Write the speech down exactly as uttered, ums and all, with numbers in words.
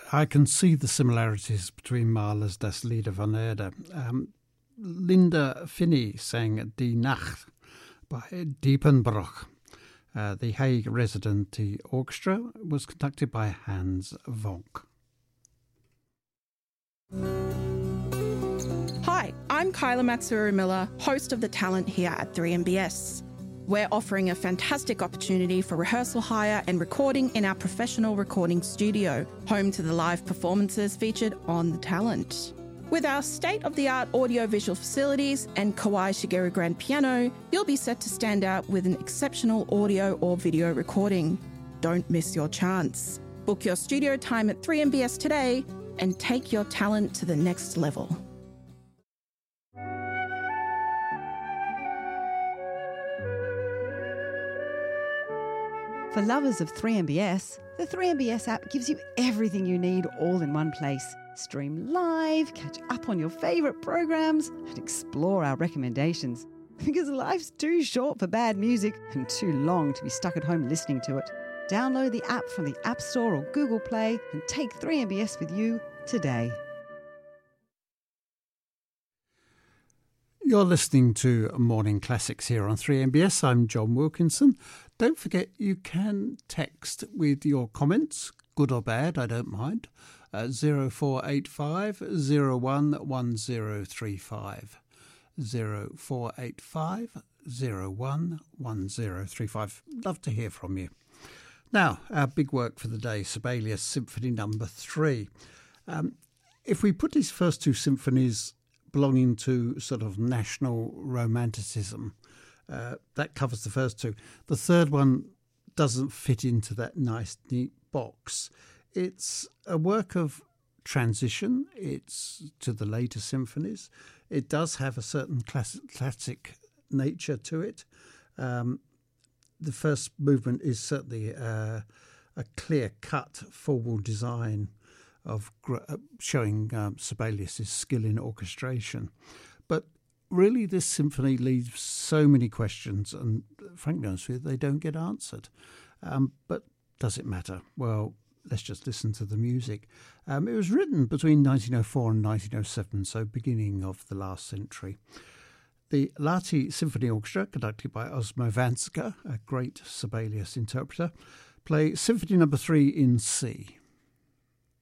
I can see the similarities between Mahler's Das Lieder von Erde. Um, Linda Finney sang Die Nacht by Diepenbrock. Uh, the Hague Residency Orchestra was conducted by Hans Vonk. Hi, I'm Kyla Matsuru-Miller, host of The Talent here at three M B S. We're offering a fantastic opportunity for rehearsal hire and recording in our professional recording studio, home to the live performances featured on The Talent. With our state-of-the-art audio-visual facilities and Kawai Shigeru grand piano, you'll be set to stand out with an exceptional audio or video recording. Don't miss your chance. Book your studio time at three M B S today and take your talent to the next level. For lovers of three M B S, the three M B S app gives you everything you need all in one place. Stream live, catch up on your favourite programs, and explore our recommendations. Because life's too short for bad music and too long to be stuck at home listening to it. Download the app from the App Store or Google Play and take three M B S with you today. You're listening to Morning Classics here on three M B S. I'm John Wilkinson. Don't forget you can text with your comments, good or bad, I don't mind, at zero four eight five zero one one zero three five. zero four eight five zero one one zero three five. Love to hear from you. Now, our big work for the day, Sibelius Symphony Number Three. Um, if we put these first two symphonies belonging to sort of national romanticism, uh, that covers the first two. The third one doesn't fit into that nice, neat box. It's a work of transition. It's to the later symphonies. It does have a certain classic, classic nature to it. Um, the first movement is certainly uh, a clear-cut formal design of uh, showing um, Sibelius' skill in orchestration. But really this symphony leaves so many questions, and frankly honest with you, they don't get answered. Um, but does it matter? Well, let's just listen to the music. Um, it was written between nineteen oh four and nineteen oh seven, so beginning of the last century. The Lahti Symphony Orchestra, conducted by Osmo Vanska, a great Sibelius interpreter, play Symphony Number Three in C.